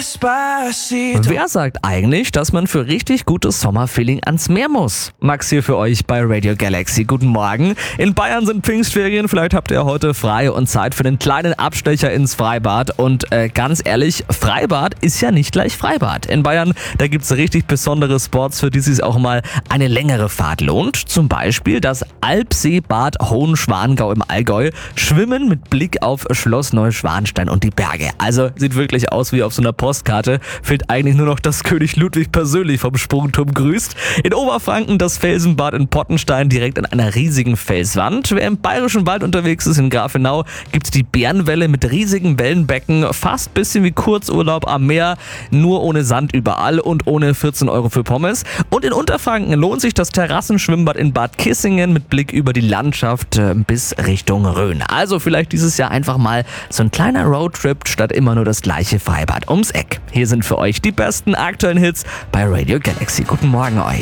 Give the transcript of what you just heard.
Despacito. Wer sagt eigentlich, dass man für richtig gutes Sommerfeeling ans Meer muss? Max hier für euch bei Radio Galaxy. Guten Morgen. In Bayern sind Pfingstferien. Vielleicht habt ihr heute frei und Zeit für einen kleinen Abstecher ins Freibad. Und ganz ehrlich, Freibad ist ja nicht gleich Freibad. In Bayern, da gibt's richtig besondere Spots, für die sich auch mal eine längere Fahrt lohnt. Zum Beispiel das Alpseebad Hohenschwangau im Allgäu. Schwimmen mit Blick auf Schloss Neuschwanstein und die Berge. Also sieht wirklich aus wie auf so einer Postkarte. Fehlt eigentlich nur noch, dass König Ludwig persönlich vom Sprungturm grüßt. In Oberfranken das Felsenbad in Pottenstein direkt an einer riesigen Felswand. Wer im Bayerischen Wald unterwegs ist, in Grafenau, gibt's die Bärenwelle mit riesigen Wellenbecken. Fast bisschen wie Kurzurlaub am Meer, nur ohne Sand überall und ohne 14 € für Pommes. Und in Unterfranken lohnt sich das Terrassenschwimmbad in Bad Kissingen mit Blick über die Landschaft bis Richtung Rhön. Also vielleicht dieses Jahr einfach mal so ein kleiner Roadtrip statt immer nur das gleiche Freibad ums Eck. Hier sind für euch die besten aktuellen Hits bei Radio Galaxy. Guten Morgen euch.